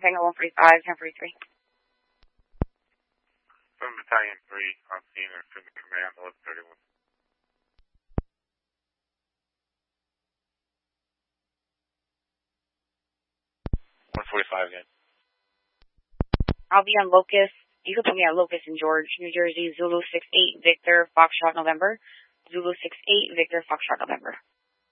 Tango 145, 1043. 7 Battalion 3 on scene and assuming command 1131. again. I'll be on Locust. You can put me on Locust in George, New Jersey, Zulu 68, Victor, Foxtrot, November. Zulu 68, Victor, Foxtrot, November.